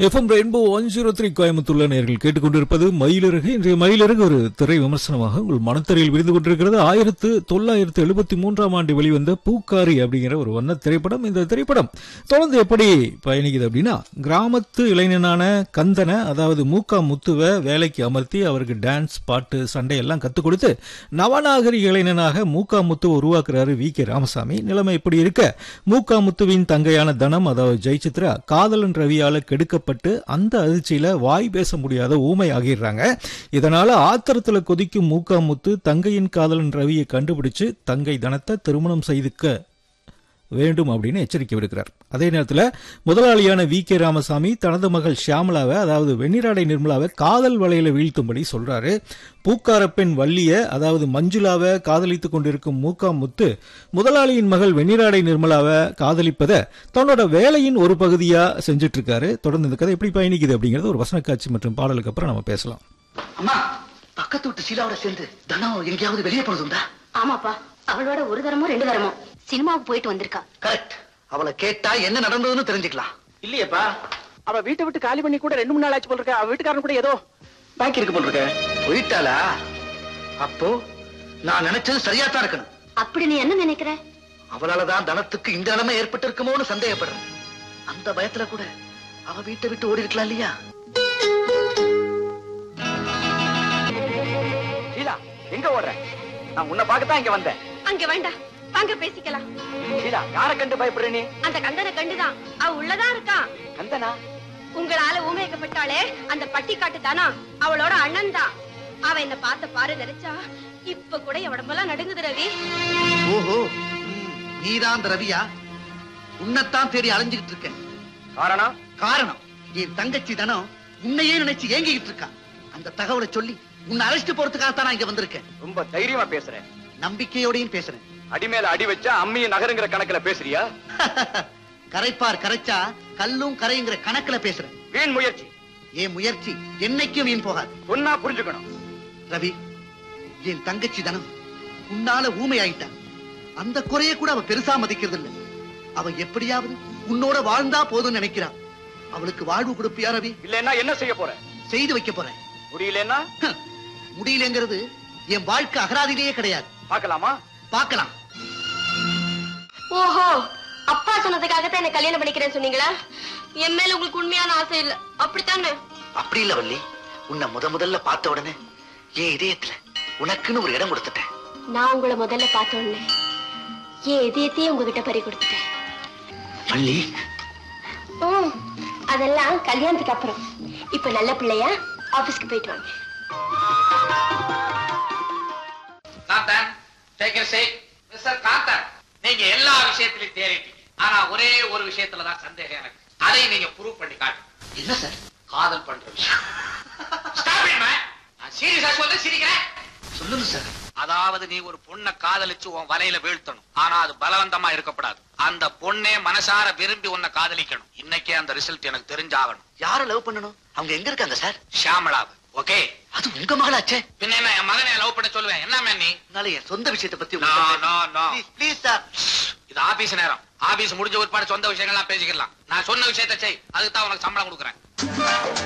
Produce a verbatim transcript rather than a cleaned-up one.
FM rainbow one zero three கோயம்புத்தூர்ல நேர்கள் கேட்டுக்கொண்டிருப்பது மயிலிறகு. இன்றைய மயிலிறகு ஒரு திரை விமர்சனமாக உங்கள் மனத்திரையில் விரிந்து கொண்டிருக்கிறது. ஆயிரத்து தொள்ளாயிரத்து எழுபத்தி மூன்றாம் ஆண்டு வெளிவந்த பூக்காரி அப்படிங்கிற ஒரு வண்ண திரைப்படம். இந்த திரைப்படம் தொடர்ந்து எப்படி பயணிக்குது அப்படின்னா, கிராமத்து இளைஞனான கந்தனை, அதாவது மூக்கா முத்துவை வேலைக்கு அமர்த்தி அவருக்கு டான்ஸ், பாட்டு, சண்டை எல்லாம் கத்துக் கொடுத்து நவநாகரிக இளைஞனாக மூக்கா முத்து உருவாக்குறாரு வி கே ராமசாமி. நிலைமை இப்படி இருக்க, மூக்கா முத்துவின் தங்கையான தனம், அதாவது ஜெயசித்ரா, காதலன் ரவியால கெடுக்கப்பட்டு அந்த அதிர்ச்சியில வாய் பேச முடியாத ஊமை ஆகிடுறாங்க. இதனால ஆத்திரத்துல கொதிக்கும் மூக்கா முத்து தங்கையின் காதலன் ரவியை கண்டுபிடிச்சு தங்கை தனத்தை திருமணம் செய்துக்க வேண்டும் அப்படின்னு எச்சரிக்கை விடுக்கிறார். அதே நேரத்தில் முதலாளியான வி கே ராமசாமி தனது மகள் ஷியாமலாவை, அதாவது வெண்ணிராடை நிர்மலாவை காதல் வலையில வீழ்த்தும்படி சொல்றாரு. பூக்கார பெண் வள்ளிய, அதாவது மஞ்சுளாவை காதலித்துக் கொண்டிருக்கும் மூக்கா முத்து முதலாளியின் மகள் வெண்ணிராடை நிர்மலாவை காதலிப்பதை தன்னோட வேலையின் ஒரு பகுதியா செஞ்சிட்டு இருக்காரு. தொடர்ந்து இந்த கதை எப்படி பயணிக்குது அப்படிங்கறது ஒரு வசன காட்சி மற்றும் பாடலுக்கு அப்புறம் நம்ம பேசலாம். அம்மா, பக்கத்து விட்டு சீலாவோட சேர்ந்து தனம் எங்கேயாவது வெளியே போனதுண்டா? ஆமாப்பா, அவளோட ஒரு தரமோ ரெண்டு தரமோ சினிமாவுக்கு போயிட்டு வந்திருக்கா. கரெக்ட். அவளை கேட்டா என்ன நடந்ததுன்னு தெரிஞ்சுக்கலாம். இல்லையப்பா, அவ வீட்டை விட்டு காலி பண்ணி கூட ரெண்டு மூணு நாள் ஆச்சு போல் இருக்க. அவ வீட்டுக்காரன் கூட ஏதோ பாக்கி இருக்கு போல் இருக்க. போயிட்டாளா? அப்போ நான் நினைச்சது சரியாத்தான் இருக்கணும். அப்படி நீ என்ன நினைக்கிற? அவளாலதான் தனத்துக்கு இந்த நிலைமை ஏற்பட்டு இருக்குமோன்னு சந்தேகப்படுறேன். அந்த பயத்துல கூட அவ வீட்டை விட்டு ஓடி இருக்கலாம் இல்லையா? ஷீலா, எங்க ஓடுற? நான் உன்னை பார்க்கத்தான் இங்க வந்தேன். அங்க வேண்டாம், வாங்க பேசிக்கலாம். ஷீலா, யாரை கண்டு பயப்படுற நீ? அந்த கந்தனை கண்டுதான். அவ உள்ளதான் இருக்கான். கந்தனா? உங்களால ஊமைக்கப்பட்டாலே அந்த பட்டிக்காட்டு தானா, அவளோட அண்ணன் தான். அவ என்ன பார்த்த பாரு நினைச்சா இப்ப கூட என் உடம்பெல்லாம் நடுங்குது ரவி. ஓஹோ, நீதான் அந்த ரவியா? உன்னைத்தான் தேடி அலைஞ்சுகிட்டு இருக்கேன். காரணம்? காரணம் என் தங்கச்சி தனம் உன்னையே நினைச்சு ஏங்கிக்கிட்டு இருக்கா. அந்த தகவலை சொல்லி உன்னை அழைச்சிட்டு போறதுக்காகத்தான் நான் இங்க வந்திருக்கேன். ரொம்ப தைரியமா பேசுறேன். நம்பிக்கையோடையும் பேசுறேன். அடிமேல அடி வச்சா அம்மியும் நகருங்கிற கணக்குல பேசுறியா? கரைப்பார் கரைச்சா கல்லும் கரைங்கிற கணக்குல பேசுறேன். வீண் முயற்சி. என் முயற்சி என்னைக்கும் வீண் போகாது. சொன்னா புரிஞ்சுக்கணும். ரவி, என் தங்கச்சி தனம் உன்னால ஊமை ஆயிட்டா. அந்த குறைய கூட அவ பெருசா மதிக்கிறது இல்ல. அவ எப்படியாவது உன்னோட வாழ்ந்தா போதும் நினைக்கிறா. அவளுக்கு வாழ்வு கொடுப்பியா ரவி? இல்லன்னா என்ன செய்ய போற? செய்து வைக்க போறேன். முடியலன்னா? முடியலங்கிறது என் வாழ்க்கை அகராதிலேயே கிடையாது. பார்க்கலாமா? பார்க்கலாம். ஓஹோ, அப்பா சொன்னதுக்காகத்தான் என்ன கல்யாணம் பண்ணிக்கிறேன்னு சொன்னீங்களா? என் மேல உங்களுக்கு உண்மையான ஆசை இல்ல, அப்படித்தானே? அப்படி இல்ல வள்ளி, உன்னை முத முதல்ல பார்த்த உடனே என் இதயத்துல உனக்குன்னு ஒரு இடம் கொடுத்துட்டேன். நான் உங்களை முதல்ல பார்த்த உடனே என் இதயத்தையே உங்ககிட்ட பறி கொடுத்துட்டேன். வள்ளி, அதெல்லாம் கல்யாணத்துக்கு அப்புறம். இப்ப நல்ல பிள்ளையா ஆபீஸ்க்கு போயிட்டு வாங்க. நீங்க எல்லா விஷயத்திலும் தேறிட்டீங்க. ஆனா ஒரே ஒரு விஷயத்துலதான் சந்தேகம் எனக்கு. அதை நீங்க ப்ரூவ் பண்ணி காட்டுங்க. என்ன சார்? காதல் பண்ற விஷயம். நான் சீரியஸா சொல்ல சிரிக்கிறேன். சொல்லுங்க சார். அதாவது நீ ஒரு பொண்ணை காதலிச்சு உன் வலையில வீழ்த்தணும். ஆனா அது பலவந்தமா இருக்கப்படாது. அந்த பொண்ணே மனசார விரும்பி உன்னை காதலிக்கணும். இன்னைக்கே அந்த ரிசல்ட் எனக்கு தெரிஞ்சாகணும். யாரை லவ் பண்ணணும்? அவங்க எங்க இருக்காங்க சார்? ஷியாமலாவு. ஓகே, அது உங்க மகளாச்சே. பின்ன என்ன என் மகனை லவ் பண்ண சொல்லுவேன்? என்ன மேன் நீ? என் சொந்த விஷயத்தை பத்தி ப்ளீஸ் சார், இது ஆபீஸ் நேரம். ஆபீஸ் முடிஞ்ச ஒருபாடு சொந்த விஷயங்கள்லாம் பேசிக்கலாம். நான் சொன்ன விஷயத்தை செய், அதுக்கு தான் உனக்கு சம்பளம் கொடுக்குறேன்.